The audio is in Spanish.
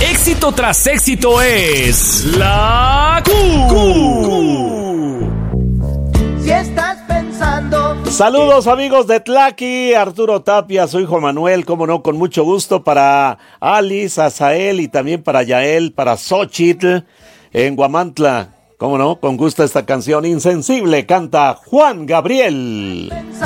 Éxito tras éxito es la Q. Si estás pensando... Saludos amigos de Tlaqui, Arturo Tapia, su hijo Manuel, cómo no, con mucho gusto para Alice, Azael y también para Yael, para Xochitl en Huamantla. Cómo no, con gusto esta canción Insensible, canta Juan Gabriel.